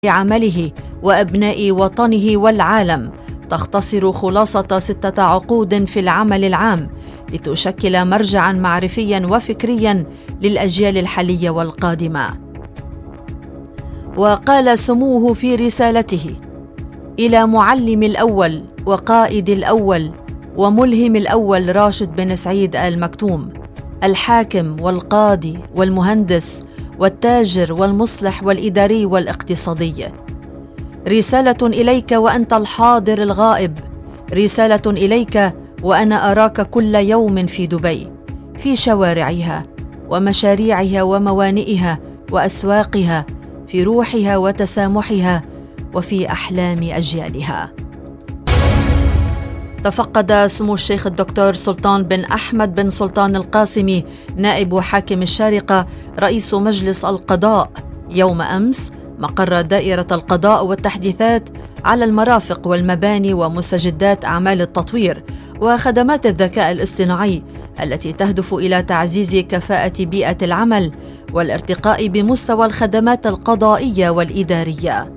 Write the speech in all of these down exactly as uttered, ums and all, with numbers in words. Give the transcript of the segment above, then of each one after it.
عمله وأبناء وطنه والعالم، تختصر خلاصة ستة عقود في العمل العام لتشكل مرجعاً معرفياً وفكرياً للأجيال الحالية والقادمة. وقال سموه في رسالته: إلى معلم الأول وقائد الأول وملهم الأول راشد بن سعيد آل مكتوم، الحاكم والقاضي والمهندس والتاجر والمصلح والإداري والاقتصادي، رسالة إليك وأنت الحاضر الغائب، رسالة إليك وأنا أراك كل يوم في دبي، في شوارعها ومشاريعها وموانئها وأسواقها، في روحها وتسامحها وفي أحلام أجيالها. تفقد سمو الشيخ الدكتور سلطان بن أحمد بن سلطان القاسمي نائب حاكم الشارقة رئيس مجلس القضاء يوم أمس مقر دائرة القضاء والتحديثات على المرافق والمباني ومستجدات أعمال التطوير وخدمات الذكاء الاصطناعي التي تهدف إلى تعزيز كفاءة بيئة العمل والارتقاء بمستوى الخدمات القضائية والإدارية.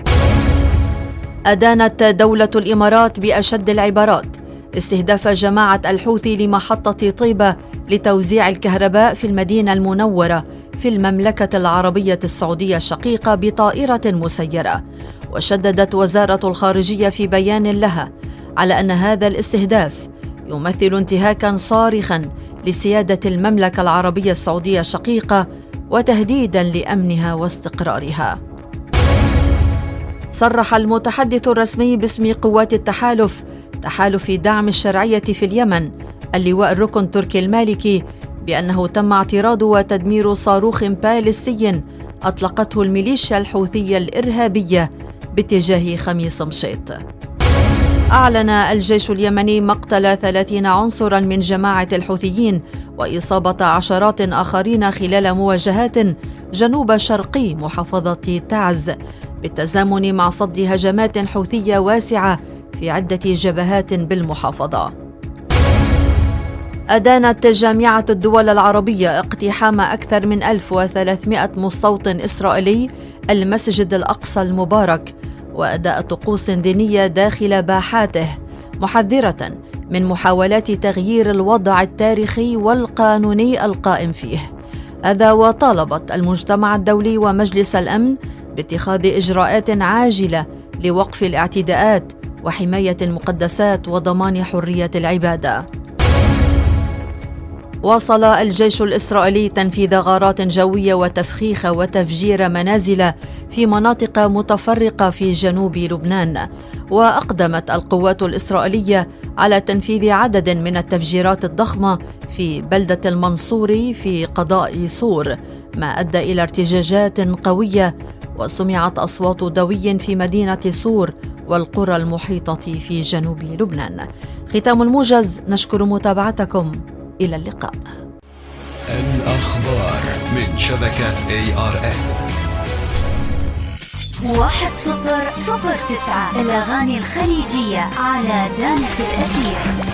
أدانت دولة الإمارات بأشد العبارات استهداف جماعة الحوثي لمحطة طيبة لتوزيع الكهرباء في المدينة المنورة في المملكة العربية السعودية الشقيقة بطائرة مسيرة. وشددت وزارة الخارجية في بيان لها على أن هذا الاستهداف يمثل انتهاكاً صارخاً لسيادة المملكة العربية السعودية الشقيقة وتهديداً لأمنها واستقرارها. صرح المتحدث الرسمي باسم قوات التحالف تحالف دعم الشرعية في اليمن اللواء الركن تركي المالكي بأنه تم اعتراض وتدمير صاروخ باليستي أطلقته الميليشيا الحوثية الإرهابية باتجاه خميس مشيط. أعلن الجيش اليمني مقتل ثلاثين عنصراً من جماعة الحوثيين وإصابة عشرات آخرين خلال مواجهات جنوب شرقي محافظة تعز بالتزامن مع صد هجمات حوثية واسعة في عدة جبهات بالمحافظة. أدانت جامعة الدول العربية اقتحام أكثر من ألف وثلاثمائة مستوطن إسرائيلي المسجد الأقصى المبارك وأداء طقوس دينية داخل باحاته، محذرة من محاولات تغيير الوضع التاريخي والقانوني القائم فيه. هذا وطالبت المجتمع الدولي ومجلس الأمن باتخاذ إجراءات عاجلة لوقف الاعتداءات وحماية المقدسات وضمان حرية العبادة. واصل الجيش الإسرائيلي تنفيذ غارات جوية وتفخيخ وتفجير منازل في مناطق متفرقة في جنوب لبنان، وأقدمت القوات الإسرائيلية على تنفيذ عدد من التفجيرات الضخمة في بلدة المنصوري في قضاء صور، ما أدى إلى ارتجاجات قوية وسمعت أصوات دوي في مدينة صور والقرى المحيطة في جنوب لبنان. ختام الموجز، نشكر متابعتكم، إلى اللقاء. الأخبار من شبكة إيه آر إم. واحد صفر صفر تسعة الأغاني الخليجية على دانة الأثير.